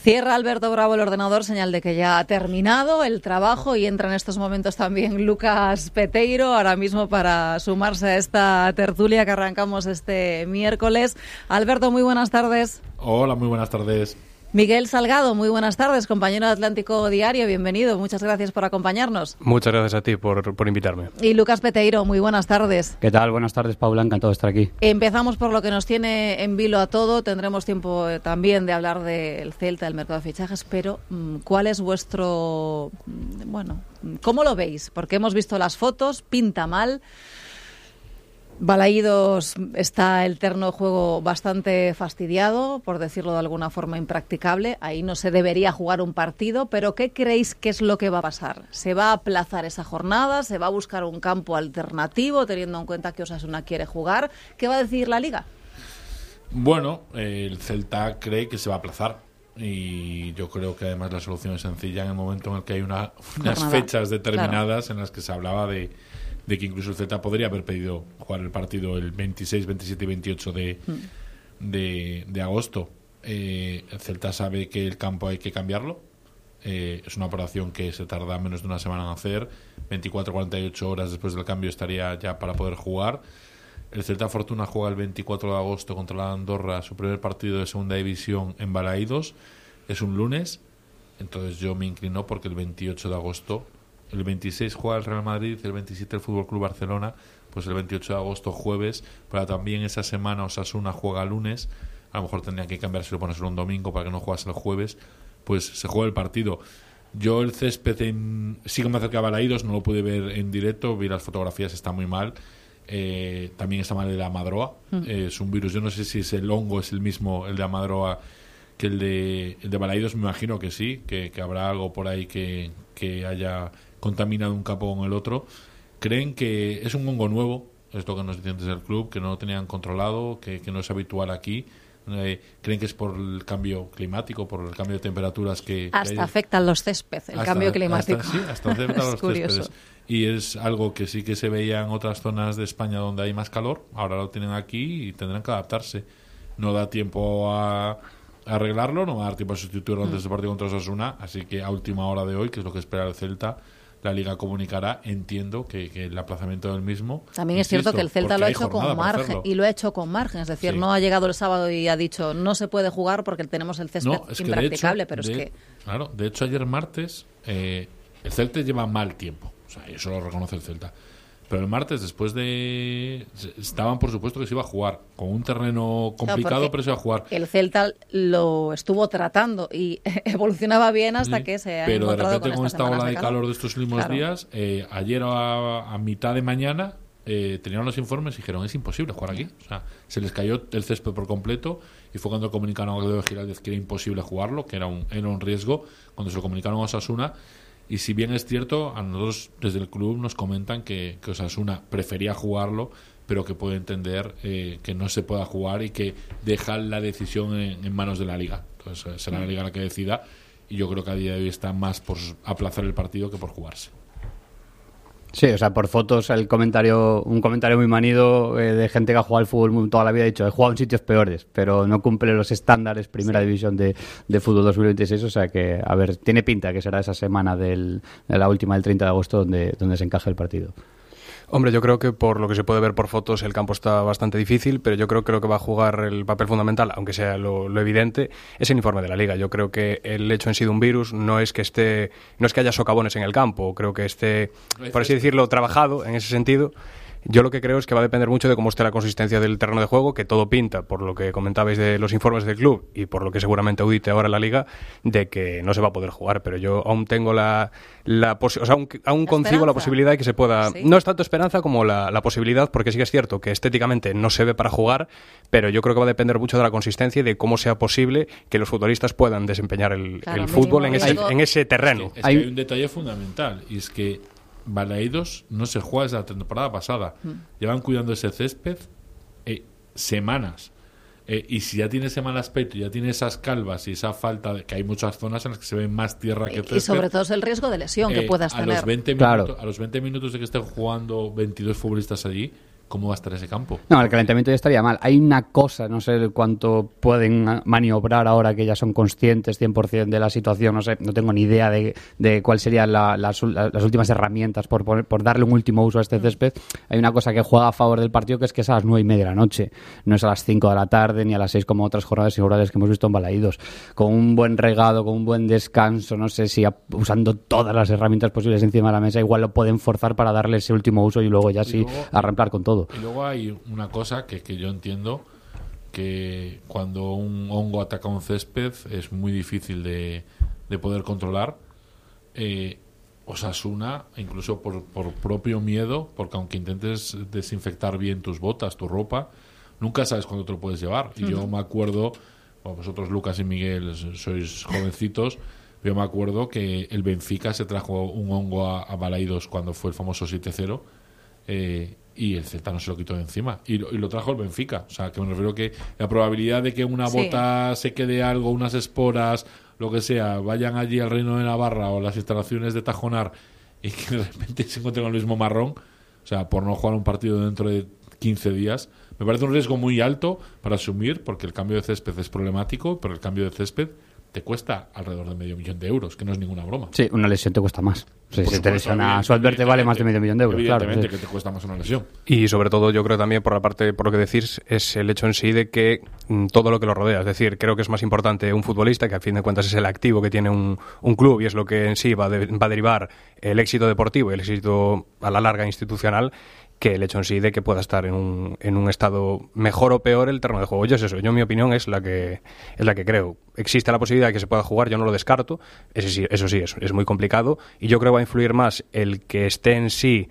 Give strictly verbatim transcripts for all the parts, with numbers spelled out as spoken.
Cierra Alberto Bravo el ordenador, señal de que ya ha terminado el trabajo, y entra en estos momentos también Lucas Peteiro, ahora mismo para sumarse a esta tertulia que arrancamos este miércoles. Alberto, muy buenas tardes. Hola, muy buenas tardes. Miguel Salgado, muy buenas tardes, compañero de Atlántico Diario, bienvenido, muchas gracias por acompañarnos. Muchas gracias a ti por, por invitarme. Y Lucas Peteiro, muy buenas tardes. ¿Qué tal? Buenas tardes, Paula, encantado de estar aquí. Empezamos por lo que nos tiene en vilo a todo, tendremos tiempo eh, también de hablar del Celta, del mercado de fichajes, pero ¿cuál es vuestro, bueno, cómo lo veis? Porque hemos visto las fotos, pinta mal. Balaídos está el terreno de juego bastante fastidiado, por decirlo de alguna forma impracticable. Ahí no se debería jugar un partido, pero ¿qué creéis que es lo que va a pasar? ¿Se va a aplazar esa jornada? ¿Se va a buscar un campo alternativo, teniendo en cuenta que Osasuna quiere jugar? ¿Qué va a decidir la Liga? Bueno, eh, el Celta cree que se va a aplazar. Y yo creo que además la solución es sencilla en el momento en el que hay una, unas jornada. fechas determinadas, claro, en las que se hablaba de... de que incluso el Celta podría haber pedido jugar el partido el veintiséis, veintisiete y veintiocho de, mm. de, de agosto. Eh, el Celta sabe que el campo hay que cambiarlo. Eh, es una operación que se tarda menos de una semana en hacer. veinticuatro a cuarenta y ocho horas después del cambio estaría ya para poder jugar. El Celta Fortuna juega el veinticuatro de agosto contra la Andorra, su primer partido de segunda división en Balaídos. Es un lunes. Entonces yo me inclino porque el veintiocho de agosto... El veintiséis juega el Real Madrid, el veintisiete el Fútbol Club Barcelona, pues el veintiocho de agosto jueves, pero también esa semana Osasuna juega lunes, a lo mejor tendrían que cambiárselo, ponérselo un domingo para que no jugase el jueves, pues se juega el partido. Yo el césped en, sí que me acercaba a Balaídos, no lo pude ver en directo, vi las fotografías, está muy mal. Eh, también está mal el de Amadroa, mm. eh, es un virus, yo no sé si es el hongo, es el mismo el de Amadroa que el de, el de Balaídos, me imagino que sí, que, que habrá algo por ahí que, que haya contaminado un campo con el otro. Creen que es un hongo nuevo, es lo que nos dicen desde el club, que no lo tenían controlado, que, que no es habitual aquí. Eh, creen que es por el cambio climático, por el cambio de temperaturas que... Hasta que afectan los césped, el hasta, cambio climático. Hasta, sí, hasta afectan los céspedes. Y es algo que sí que se veía en otras zonas de España donde hay más calor, ahora lo tienen aquí y tendrán que adaptarse. No da tiempo a... arreglarlo, no va a dar tiempo a sustituirlo antes del partido contra Osasuna, así que a última hora de hoy, que es lo que espera el Celta, la Liga comunicará, entiendo que, que el aplazamiento del mismo. También es insisto, cierto que el Celta lo ha hecho con margen, y lo ha hecho con margen, es decir, sí. no ha llegado el sábado y ha dicho no se puede jugar porque tenemos el césped no, es impracticable, que de hecho, pero de, es que... Claro, de hecho ayer martes eh, el Celta lleva mal tiempo, o sea, eso lo reconoce el Celta. Pero el martes, después de... Estaban, por supuesto, que se iba a jugar. Con un terreno complicado, no, pero se iba a jugar. El Celta lo estuvo tratando y evolucionaba bien hasta sí, que se ha pero encontrado de repente, con esta ola de calor. calor de estos últimos claro. días, eh, ayer a, a mitad de mañana eh, tenían los informes y dijeron, es imposible jugar aquí. O sea, se les cayó el césped por completo y fue cuando comunicaron a Guido Giraldez que era imposible jugarlo, que era un, era un riesgo. Cuando se lo comunicaron a Osasuna... Y si bien es cierto, a nosotros desde el club nos comentan que, que Osasuna prefería jugarlo, pero que puede entender eh, que no se pueda jugar y que deja la decisión en, en manos de la Liga. Entonces será la Liga la que decida, y yo creo que a día de hoy está más por aplazar el partido que por jugarse. Sí, o sea, por fotos el comentario, un comentario muy manido eh, de gente que ha jugado al fútbol toda la vida, ha dicho, he jugado en sitios peores, pero no cumple los estándares primera sí. división de, de fútbol dos mil veintiséis, o sea que, a ver, tiene pinta que será esa semana del, de la última del treinta de agosto donde, donde se encaje el partido. Hombre, yo creo que por lo que se puede ver por fotos el campo está bastante difícil, pero yo creo que lo que va a jugar el papel fundamental, aunque sea lo, lo evidente, es el informe de la Liga. Yo creo que el hecho en sí de un virus no es que esté, no es que haya socavones en el campo, creo que esté, por así decirlo, trabajado en ese sentido. Yo lo que creo es que va a depender mucho de cómo esté la consistencia del terreno de juego, que todo pinta, por lo que comentabais de los informes del club y por lo que seguramente audite ahora la Liga, de que no se va a poder jugar. Pero yo aún tengo la... la posi- o sea, aún, aún concibo la posibilidad de que se pueda... ¿Sí? No es tanto esperanza como la, la posibilidad, porque sí que es cierto que estéticamente no se ve para jugar, pero yo creo que va a depender mucho de la consistencia y de cómo sea posible que los futbolistas puedan desempeñar el, claro, el fútbol en ese, en ese terreno. Es que, es que hay un detalle fundamental, y es que Balaídos no se juega desde la temporada pasada. Mm. Llevan cuidando ese césped eh, semanas. Eh, y si ya tiene ese mal aspecto, ya tiene esas calvas y esa falta de que hay muchas zonas en las que se ve más tierra que césped. Y sobre todo es el riesgo de lesión eh, que puedas a tener. Los veinte claro. minutos, a los veinte minutos de que estén jugando veintidós futbolistas allí, ¿cómo va a estar ese campo? No, el calentamiento ya estaría mal. Hay una cosa, no sé cuánto pueden maniobrar ahora que ya son conscientes cien por ciento de la situación, no sé, no tengo ni idea de, de cuál serían la, las, las últimas herramientas por, poner, por darle un último uso a este césped. Hay una cosa que juega a favor del partido, que es que es a las nueve y media de la noche, no es a las cinco de la tarde ni a las seis como otras jornadas inaugurales que hemos visto en Balaídos. Con un buen regado, con un buen descanso, no sé si a, usando todas las herramientas posibles encima de la mesa, igual lo pueden forzar para darle ese último uso y luego ya y sí luego, a reemplar con todo. Y luego hay una cosa que, que yo entiendo, que cuando un hongo ataca un césped es muy difícil de, de poder controlar. eh, Osasuna, incluso por, por propio miedo, porque aunque intentes desinfectar bien tus botas, tu ropa, nunca sabes cuándo te lo puedes llevar. Y uh-huh. yo me acuerdo, bueno, vosotros Lucas y Miguel sois jovencitos, yo me acuerdo que el Benfica se trajo un hongo a, a Balaídos cuando fue el famoso siete cero, eh, y el Celta no se lo quitó de encima, y lo, y lo trajo el Benfica. O sea, que me refiero que la probabilidad de que una sí. bota se quede algo, unas esporas, lo que sea, vayan allí al Reino de Navarra o las instalaciones de Tajonar y que de repente se encuentren con el mismo marrón, o sea, por no jugar un partido dentro de quince días, me parece un riesgo muy alto para asumir, porque el cambio de césped es problemático, pero el cambio de césped te cuesta alrededor de medio millón de euros, que no es ninguna broma. Sí, una lesión te cuesta más. Sí, si te lesiona Suárez te vale más de medio millón de euros. Evidentemente claro, que te cuesta más una lesión. Y sobre todo yo creo también por la parte, por lo que decís, es el hecho en sí de que mm, todo lo que lo rodea. Es decir, creo que es más importante un futbolista, que a fin de cuentas es el activo que tiene un, un club y es lo que en sí va, de, va a derivar el éxito deportivo y el éxito a la larga institucional, que el hecho en sí de que pueda estar en un, en un estado mejor o peor el terreno de juego. Yo es eso, yo mi opinión es la que es la que creo. Existe la posibilidad de que se pueda jugar, yo no lo descarto, eso sí, eso sí es, es muy complicado, y yo creo que va a influir más el que esté en sí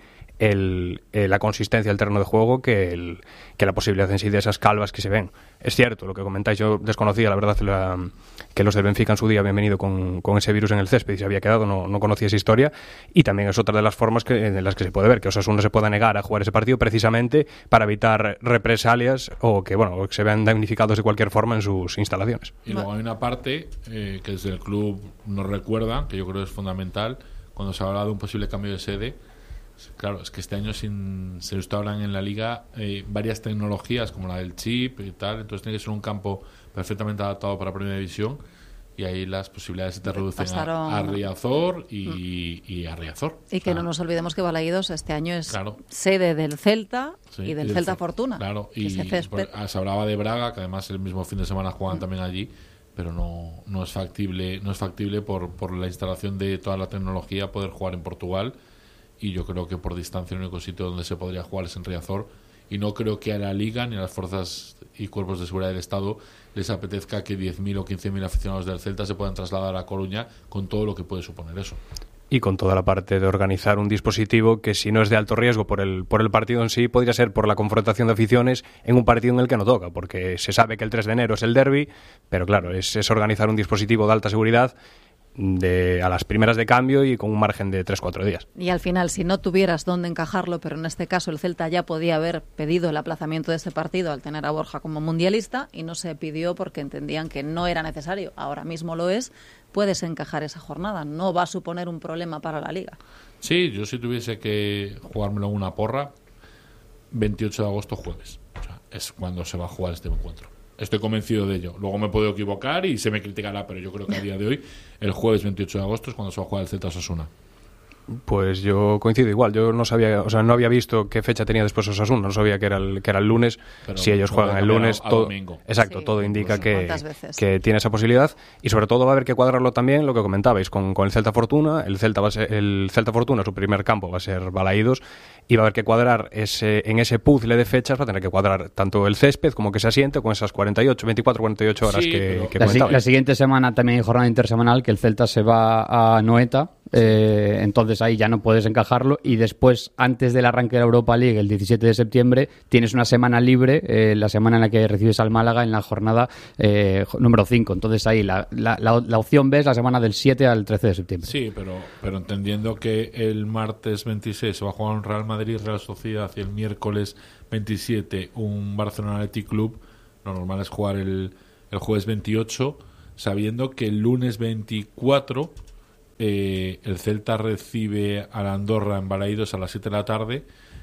el, eh, la consistencia del terreno de juego que, el, que la posibilidad en sí de esas calvas que se ven. Es cierto lo que comentáis, yo desconocía la verdad la, que los del Benfica en su día habían venido con, con ese virus en el césped y se había quedado, no, no conocía esa historia, y también es otra de las formas que, en las que se puede ver que Osasuna se pueda negar a jugar ese partido precisamente para evitar represalias o que, bueno, que se vean damnificados de cualquier forma en sus instalaciones. Y luego hay una parte eh, que desde el club nos recuerda, que yo creo que es fundamental, cuando se habla de un posible cambio de sede. Claro, es que este año sin, se instauran en la liga eh, varias tecnologías como la del chip y tal, entonces tiene que ser un campo perfectamente adaptado para Primera División, y ahí las posibilidades se te reducen Pasaron... a, a Riazor y, y a Riazor. Y que ah. no nos olvidemos que Balaídos este año es claro. sede del Celta sí, y del Celta Fortuna. Claro, y por, se hablaba de Braga, que además el mismo fin de semana juegan mm. también allí, pero no, no es factible, no es factible por, por la instalación de toda la tecnología poder jugar en Portugal. Y yo creo que por distancia el único sitio donde se podría jugar es en Riazor, y no creo que a la Liga ni a las fuerzas y cuerpos de seguridad del Estado les apetezca que diez mil o quince mil aficionados del Celta se puedan trasladar a Coruña con todo lo que puede suponer eso. Y con toda la parte de organizar un dispositivo que, si no es de alto riesgo por el, por el partido en sí, podría ser por la confrontación de aficiones en un partido en el que no toca, porque se sabe que el tres de enero es el derbi, pero claro, es, es organizar un dispositivo de alta seguridad de a las primeras de cambio y con un margen de tres cuatro días. Y al final, si no tuvieras dónde encajarlo, pero en este caso el Celta ya podía haber pedido el aplazamiento de este partido al tener a Borja como mundialista, y no se pidió porque entendían que no era necesario. Ahora mismo lo es, puedes encajar esa jornada, no va a suponer un problema para la Liga. Sí, yo si tuviese que jugármelo en una porra, veintiocho de agosto jueves, o sea, es cuando se va a jugar este encuentro. Estoy convencido de ello. Luego me puedo equivocar y se me criticará, pero yo creo que a día de hoy, el jueves veintiocho de agosto es cuando se va a jugar el Celta Osasuna. Pues yo coincido igual. Yo no sabía, o sea, no había visto qué fecha tenía después Osasuna. No sabía que era el, que era el lunes. Pero si ellos juegan el lunes, todo, exacto, sí, todo indica que, que tiene esa posibilidad. Y sobre todo va a haber que cuadrarlo también, lo que comentabais, con, con el Celta Fortuna. El Celta va a ser, el Celta Fortuna, su primer campo va a ser Balaídos, y va a haber que cuadrar ese, en ese puzzle de fechas, va a tener que cuadrar tanto el césped como que se asiente con esas cuarenta y ocho, veinticuatro, cuarenta y ocho horas sí, que, que la, si, la siguiente semana también hay jornada intersemanal, que el Celta se va a Noeta. Eh, entonces ahí ya no puedes encajarlo, y después, antes del arranque de la Europa League, el diecisiete de septiembre, tienes una semana libre, eh, la semana en la que recibes al Málaga en la jornada eh, número cinco. Entonces ahí la, la, la, la opción B es la semana del siete al trece de septiembre. Sí, pero, pero entendiendo que el martes veintiséis se va a jugar un Real Madrid Real Sociedad y el miércoles veintisiete un Barcelona Athletic Club, lo normal es jugar el, el jueves veintiocho, sabiendo que el lunes veinticuatro Eh, el Celta recibe a la Andorra en Balaídos a las siete de la tarde,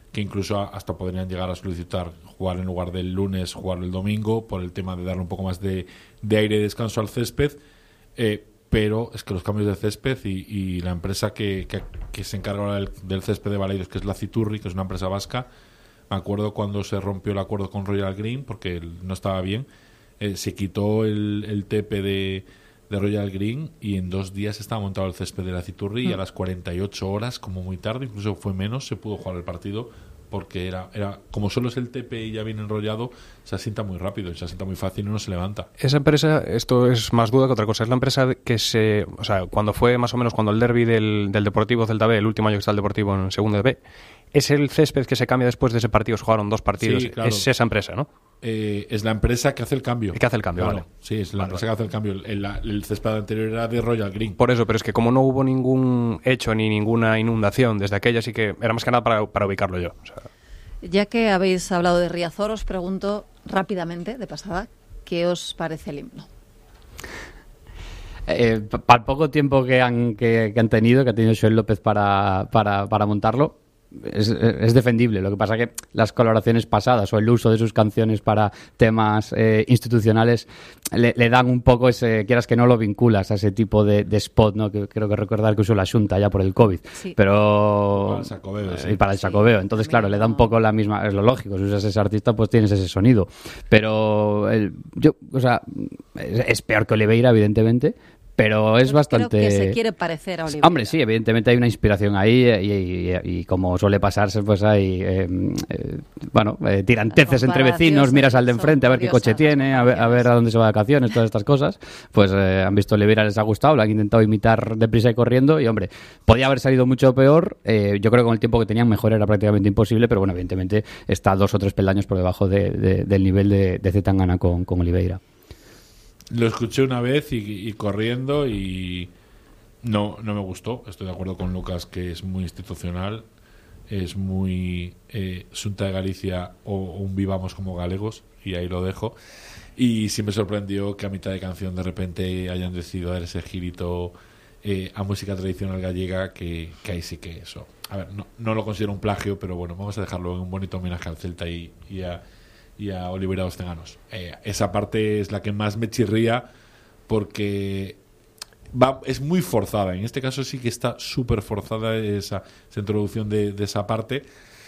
que incluso hasta podrían llegar a solicitar jugar en lugar del lunes, jugar el domingo, por el tema de darle un poco más de, de aire y descanso al césped. Eh, pero es que los cambios de césped y, y la empresa que, que, que se encarga del, del césped de Baleiros, que es la Citurri, que es una empresa vasca, me acuerdo cuando se rompió el acuerdo con Royal Green, porque no estaba bien, eh, se quitó el, el tepe de, de Royal Green y en dos días estaba montado el césped de la Citurri mm. y a las cuarenta y ocho horas, como muy tarde, incluso fue menos, se pudo jugar el partido, porque era, era como solo es el tepe y ya viene enrollado, se asienta muy rápido, se asienta muy fácil y no se levanta. Esa empresa, esto es más duda que otra cosa, es la empresa que se, o sea, cuando fue más o menos cuando el derbi del, del Deportivo Celta B, el último año que está el Deportivo en Segunda B, es el césped que se cambia después de ese partido, se jugaron dos partidos, sí, claro. Es esa empresa, ¿no? Eh, es la empresa que hace el cambio. Que hace el cambio, claro. Vale. Sí, es la vale, empresa vale. que hace el cambio. El, el, el césped anterior era de Royal Green. Por eso, pero es que como no hubo ningún hecho ni ninguna inundación desde aquella, sí que era más que nada para, para ubicarlo yo. O sea, ya que habéis hablado de Riazor, os pregunto rápidamente, de pasada, ¿qué os parece el himno? Eh, para el poco tiempo que han, que, que han tenido, que ha tenido Joel López para, para, para montarlo, es, es defendible. Lo que pasa que las colaboraciones pasadas o el uso de sus canciones para temas eh, institucionales le, le dan un poco ese, quieras que no lo vinculas a ese tipo de, de spot, ¿no? Que creo que recordar que usó la Xunta ya por el COVID, sí. Pero para el Xacobeo, sí. Y para el Xacobeo. Entonces, sí, claro, le da un poco la misma, es lo lógico, si usas ese artista pues tienes ese sonido. Pero el, yo, o sea, es, es peor que Oliveira, evidentemente. Pero es Yo bastante... Creo que se quiere parecer a Oliveira. Hombre, sí, evidentemente hay una inspiración ahí y, y, y, y como suele pasarse, pues hay, eh, eh, bueno, eh, tiranteces entre vecinos, miras al de enfrente a ver qué coche tiene, a ver, a ver a dónde se va de vacaciones, todas estas cosas. Pues eh, han visto Oliveira, les ha gustado, lo han intentado imitar deprisa y corriendo y, hombre, podía haber salido mucho peor. Eh, yo creo que con el tiempo que tenían mejor era prácticamente imposible, pero bueno, evidentemente está dos o tres peldaños por debajo de, de, del nivel de, de Zetangana con, con Oliveira. Lo escuché una vez y, y corriendo y no, no me gustó. Estoy de acuerdo con Lucas que es muy institucional, es muy eh, Xunta de Galicia o, o un vivamos como galegos, y ahí lo dejo. Y sí me sorprendió que a mitad de canción de repente hayan decidido dar ese girito eh, a música tradicional gallega, que, que ahí sí que eso. A ver, no, no lo considero un plagio, pero bueno, vamos a dejarlo en un bonito homenaje al Celta y, y a y a Oliveira dos Ceganos. Eh, esa parte es la que más me chirría porque va, es muy forzada. En este caso sí que está súper forzada esa, esa introducción de, de esa parte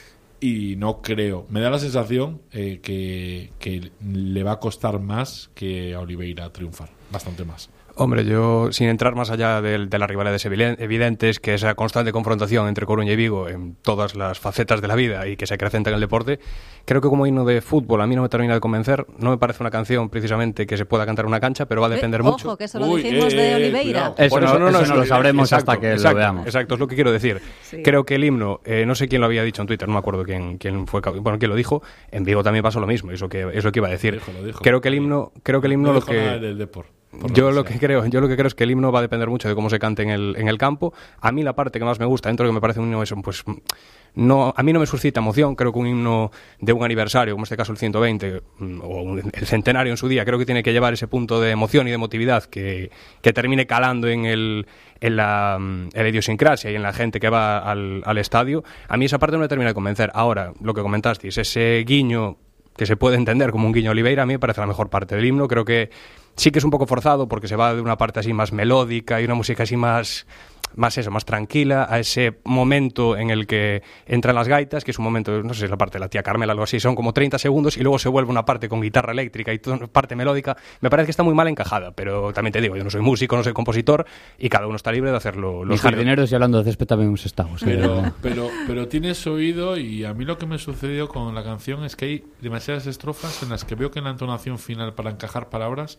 y no creo. Me da la sensación eh, que, que le va a costar más que a Oliveira triunfar. Bastante más. Hombre, yo, sin entrar más allá de, de las rivalidades evidentes, que esa constante confrontación entre Coruña y Vigo en todas las facetas de la vida y que se acrecenta en el deporte, creo que como himno de fútbol a mí no me termina de convencer. No me parece una canción precisamente que se pueda cantar en una cancha, pero va a depender eh, mucho. Ojo, que eso lo Uy, dijimos eh, de Oliveira. Eso, Por eso no, no, eso no lo sabremos exacto, hasta que exacto, lo veamos. Exacto, es lo que quiero decir. Sí. Creo que el himno, eh, no sé quién lo había dicho en Twitter, no me acuerdo quién, quién fue, bueno, quién lo dijo. En Vigo también pasó lo mismo, eso que es lo que iba a decir. Lo dijo, lo dijo. Creo que el himno, creo que el himno no lo dijo que nada del deporte. Yo lo que creo, yo lo que creo es que el himno va a depender mucho de cómo se cante en el en el campo. A mí la parte que más me gusta dentro de lo que me parece un himno es, pues no, a mí no me suscita emoción. Creo que un himno de un aniversario, como en este caso el ciento veinte o un, el centenario en su día, creo que tiene que llevar ese punto de emoción y de emotividad que, que termine calando en el en la, en la idiosincrasia y en la gente que va al, al estadio. A mí esa parte no me termina de convencer. Ahora, lo que comentasteis, ese guiño que se puede entender como un guiño a Oliveira, a mí me parece la mejor parte del himno. Creo que sí que es un poco forzado porque se va de una parte así más melódica y una música así más, más eso, más tranquila, a ese momento en el que entran las gaitas, que es un momento, no sé si es la parte de la tía Carmela o algo así, son como treinta segundos y luego se vuelve una parte con guitarra eléctrica y toda parte melódica. Me parece que está muy mal encajada, pero también te digo, yo no soy músico, no soy compositor y cada uno está libre de hacerlo. Los jardineros, y hablando de césped también hemos estado. ¿Sí? Pero, pero, pero tienes oído, y a mí lo que me sucedió con la canción es que hay demasiadas estrofas en las que veo que en la entonación final para encajar palabras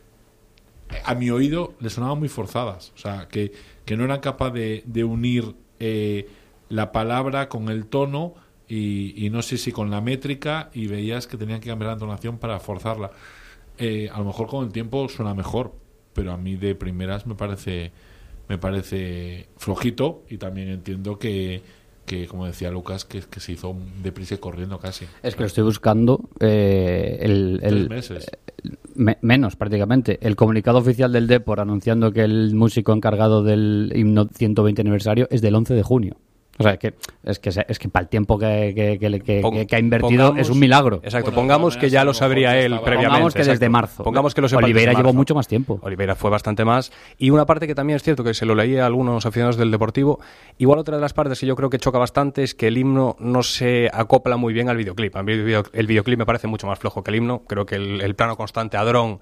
a mi oído le sonaban muy forzadas, o sea, que, que no eran capaces de, de unir eh, la palabra con el tono y, y no sé si con la métrica, y veías que tenían que cambiar la entonación para forzarla. Eh, a lo mejor con el tiempo suena mejor, pero a mí de primeras me parece me parece flojito, y también entiendo que que como decía Lucas, que, que se hizo deprisa y corriendo casi. Es que lo estoy buscando eh, el, el, Tres meses. Me, menos prácticamente. El comunicado oficial del Depor anunciando que el músico encargado del himno ciento veinte aniversario es del once de junio. O sea, es que, es que, es que para el tiempo que, que, que, que, Pon, que ha invertido pongamos, es un milagro. Exacto, bueno, pongamos que ya lo sabría él previamente. Pongamos que exacto. desde marzo. Pongamos que lo sepa Oliveira desde llevó marzo. mucho más tiempo. Oliveira fue bastante más. Y una parte que también es cierto, que se lo leí a algunos aficionados del Deportivo, igual otra de las partes que yo creo que choca bastante es que el himno no se acopla muy bien al videoclip. El, video, el videoclip me parece mucho más flojo que el himno. Creo que el, el plano constante a dron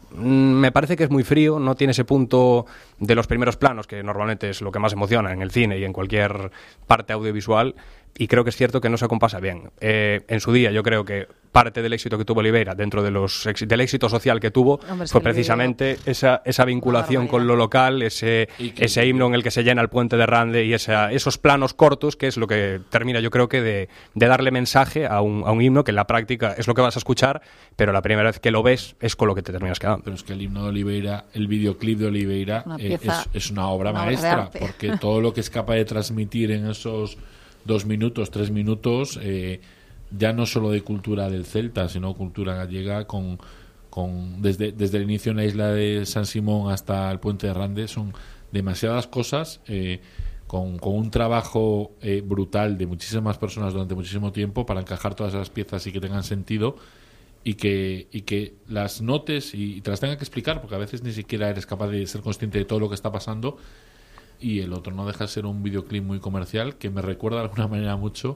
me parece que es muy frío, no tiene ese punto de los primeros planos, que normalmente es lo que más emociona en el cine y en cualquier parte audiovisual, y creo que es cierto que no se compasa bien. Eh, en su día yo creo que parte del éxito que tuvo Oliveira, dentro de los del éxito social que tuvo, Hombre, fue precisamente esa, esa vinculación con lo local, ese, ese himno en el que se llena el puente de Rande y esa, esos planos cortos, que es lo que termina yo creo que de, de darle mensaje a un, a un himno que en la práctica es lo que vas a escuchar, pero la primera vez que lo ves es con lo que te terminas quedando. Pero es que el himno de Oliveira, el videoclip de Oliveira eh, es, es una obra una maestra, obra porque todo lo que es capaz de transmitir en esos dos minutos, tres minutos, eh, ya no solo de cultura del Celta, sino cultura gallega, con, con desde, desde el inicio en la isla de San Simón hasta el puente de Rande, son demasiadas cosas, eh, con, con un trabajo eh, brutal de muchísimas personas durante muchísimo tiempo para encajar todas esas piezas y que tengan sentido, y que, y que las notes y, y te las tengan que explicar, porque a veces ni siquiera eres capaz de ser consciente de todo lo que está pasando. Y el otro no deja de ser un videoclip muy comercial, que me recuerda de alguna manera mucho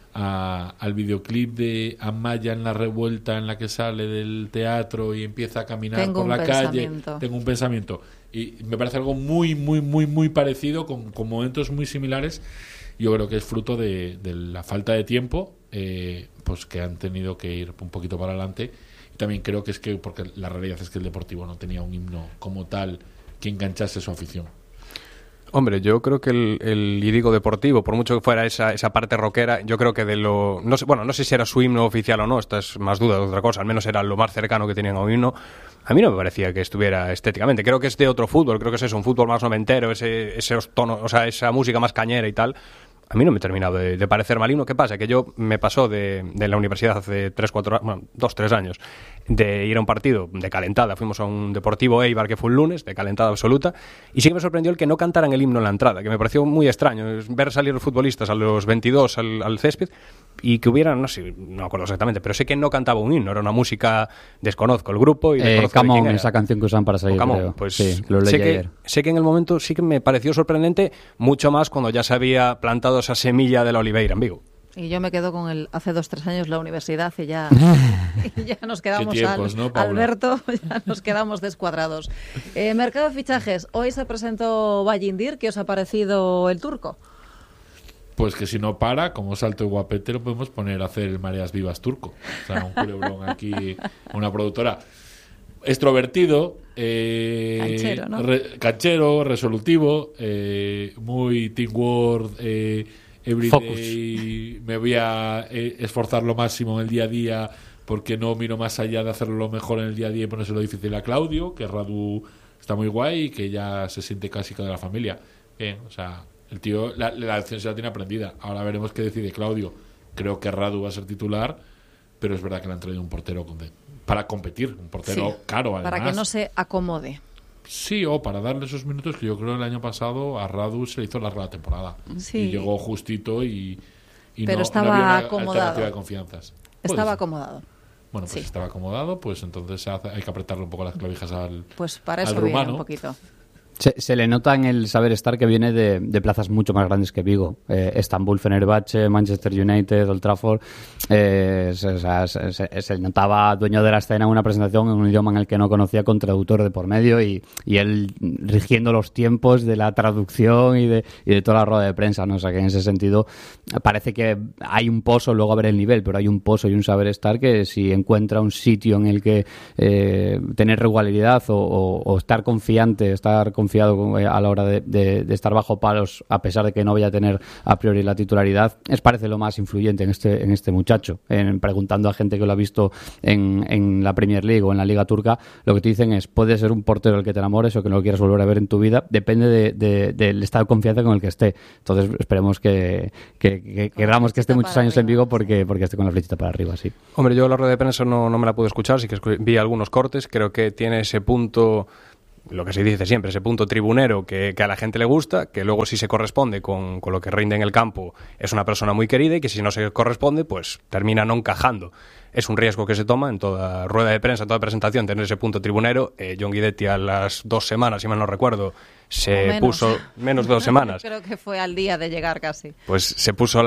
a, al videoclip de Amaya en la revuelta, en la que sale del teatro y empieza a caminar Tengo por la calle. Pensamiento. Tengo un pensamiento. Y me parece algo muy, muy, muy, muy parecido, con, con momentos muy similares. Yo creo que es fruto de, de la falta de tiempo, eh, pues que han tenido que ir un poquito para adelante. Y también creo que es que, porque la realidad es que el Deportivo no tenía un himno como tal que enganchase su afición. Hombre, yo creo que el, el y digo deportivo, por mucho que fuera esa, esa parte rockera, yo creo que de lo... No sé, bueno, no sé si era su himno oficial o no, esta es más duda de otra cosa, al menos era lo más cercano que tenían a un himno. A mí no me parecía que estuviera estéticamente, creo que es de otro fútbol, creo que es eso, un fútbol más noventero, ese, esos tonos, o sea, esa música más cañera y tal. A mí no me ha terminado de, de parecer mal himno. ¿Qué pasa? Que yo me pasó de, de la universidad hace tres, cuatro, bueno, dos, tres años, de ir a un partido de calentada. Fuimos a un Deportivo Eibar que fue un lunes, de calentada absoluta, y sí que me sorprendió el que no cantaran el himno en la entrada, que me pareció muy extraño, ver salir los futbolistas a los veintidós al, al césped, y que hubieran, no sé, no me acuerdo exactamente, pero sé que no cantaba un himno, era una música, desconozco el grupo y desconozco eh, Come de On, quién era. esa canción que usan para salir, Come On, creo. pues sí, lo leí sé, que, ayer. sé que en el momento sí que me pareció sorprendente, mucho más cuando ya se había plantado esa semilla de la Oliveira en Vigo. Y yo me quedo con el hace dos, tres años la universidad y ya, y ya nos quedamos tiempos, al, ¿no, Paula? Alberto, ya nos quedamos descuadrados. Eh, mercado de fichajes, hoy se presentó Vallindir, ¿qué os ha parecido el turco? Pues que si no para, como salto y guapete, lo podemos poner a hacer el Mareas Vivas turco. O sea, un culebrón aquí, una productora. Extrovertido, eh, canchero, ¿no? re, canchero, resolutivo, eh, muy teamwork, eh, everyday, me voy a eh, esforzar lo máximo en el día a día porque no miro más allá de hacerlo lo mejor en el día a día y ponérselo difícil a Claudio, que Radu está muy guay y que ya se siente casi de la familia. Bien, o sea, el tío, la, la lección se la tiene aprendida. Ahora veremos qué decide Claudio. Creo que Radu va a ser titular, pero es verdad que le han traído un portero con de, para competir, un portero sí, caro además. Para que no se acomode. Sí, o para darle esos minutos que yo creo el año pasado a Radu se le hizo larga la temporada. Sí. Y llegó justito y, y pero no, estaba no había una acomodado. alternativa de confianzas. Estaba acomodado. Bueno, pues sí. estaba acomodado, pues entonces hay que apretarle un poco las clavijas al Pues para eso al viene rumano. un poquito. Se, se le nota en el saber estar que viene de, de plazas mucho más grandes que Vigo. Eh, Estambul, Fenerbahce, Manchester United, Old Trafford. Eh, se, se, se, se notaba dueño de la escena en una presentación en un idioma en el que no conocía, con traductor de por medio, y, y él rigiendo los tiempos de la traducción y de, y de toda la rueda de prensa, ¿no? O sea que en ese sentido parece que hay un pozo, luego a ver el nivel, pero hay un pozo y un saber estar que si encuentra un sitio en el que eh, tener regularidad o, o, o estar confiante, estar confiante confiado a la hora de, de, de estar bajo palos, a pesar de que no vaya a tener a priori la titularidad, es parece lo más influyente en este en este muchacho. En, preguntando a gente que lo ha visto en, en la Premier League o en la Liga Turca, lo que te dicen es, puede ser un portero el que te enamores o que no lo quieras volver a ver en tu vida, depende de, de, del estado de confianza con el que esté. Entonces esperemos que, que, que queramos que esté muchos años en Vigo porque, porque esté con la flechita para arriba, sí. Hombre, yo la rueda de prensa no, no me la pude escuchar, sí que vi algunos cortes, creo que tiene ese punto lo que se dice siempre, ese punto tribunero que, que a la gente le gusta, que luego si se corresponde con, con lo que rinde en el campo es una persona muy querida y que si no se corresponde pues termina no encajando. Es un riesgo que se toma en toda rueda de prensa, en toda presentación, tener ese punto tribunero. eh, John Guidetti a las dos semanas, si mal no recuerdo, se menos. puso menos de dos semanas. Creo que fue al día de llegar casi. Pues se puso